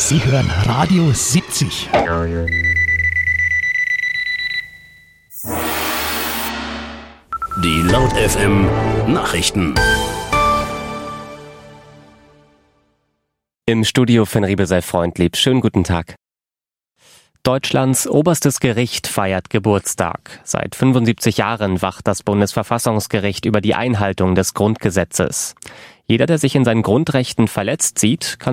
Sie hören Radio 70. Die Laut FM Nachrichten. Im Studio von Riebe sei freundlieb. Schönen guten Tag. Deutschlands oberstes Gericht feiert Geburtstag. Seit 75 Jahren wacht das Bundesverfassungsgericht über die Einhaltung des Grundgesetzes. Jeder, der sich in seinen Grundrechten verletzt sieht, kann